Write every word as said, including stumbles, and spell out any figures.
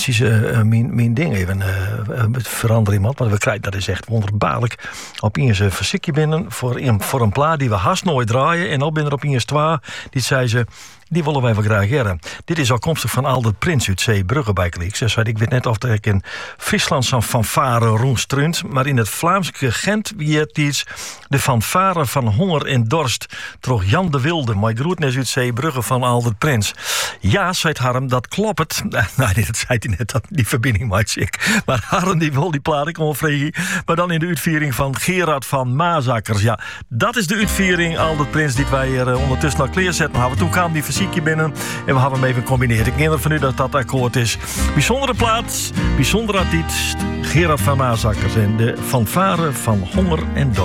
precies uh, mijn, mijn ding even uh, uh, veranderen iemand. Maar we krijgen, dat is echt wonderbaarlijk. Op eens een verzikje binnen voor een, voor een plaat die we haast nooit draaien. En al binnen op eens twee, die zei ze... Die willen wij wel graag jaren. Dit is afkomstig van Aldert Prins uit Zeebrugge bij Kliek. Ze zei, ik weet net of ik in Friesland zo'n fanfare roenstrunt, maar in het Vlaamse Gent wie het iets de fanfare van honger en dorst troch Jan de Wilde, maar groetnis uit Zeebrugge van Aldert Prins. Ja, zei Harm, dat klopt. Nou, dat zei hij net, dat die verbinding maakt ik. Maar Harm die wil die plaat ik al vregen. Maar dan in de uitviering van Gerard van Maasakkers. Ja, dat is de uitviering Aldert Prins die wij er ondertussen naar kleer zetten hebben. Toen kwam die fysiekje binnen en we hebben hem even gecombineerd. Ik neem er van u dat dat akkoord is. Bijzondere plaats, bijzonder artiest, Gerard van Maasakkers en de fanfare van honger en dorst.